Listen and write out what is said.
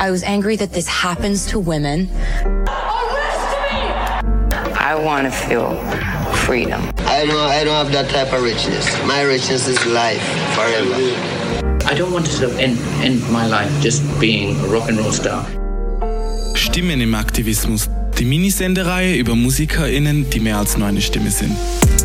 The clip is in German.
I was angry that this happens to women. I want to feel freedom. I don't have that type of richness. My richness is life forever. I don't want to end my life just being a rock and roll star. Stimmen im Aktivismus. Die Minisendereihe über MusikerInnen, die mehr als nur eine Stimme sind.